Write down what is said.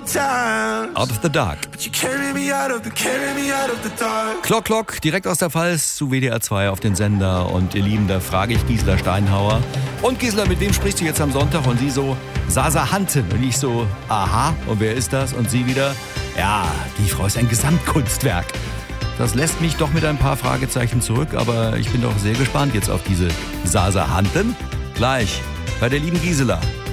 Out of the Dark. Clock Clock, direkt aus der Pfalz zu WDR 2 auf den Sender. Und ihr Lieben, da frage ich Gisela Steinhauer. Und Gisela, mit wem sprichst du jetzt am Sonntag? Und sie so, Sasa Hanten. Und ich so, aha, und wer ist das? Und sie wieder, ja, die Frau ist ein Gesamtkunstwerk. Das lässt mich doch mit ein paar Fragezeichen zurück, aber ich bin doch sehr gespannt jetzt auf diese Sasa Hanten. Gleich bei der lieben Gisela.